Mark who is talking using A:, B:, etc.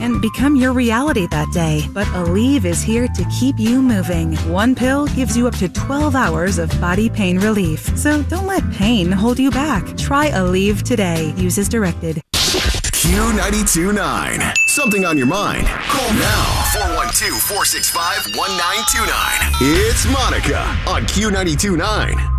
A: and become your reality that day. But Aleve is here to keep you moving. One pill gives you up to 12 hours of body pain relief. So don't let pain hold you back. Try Aleve today. Use as directed.
B: Q92.9. Something on your mind? Call now. 412-465-1929. It's Monica on Q92.9.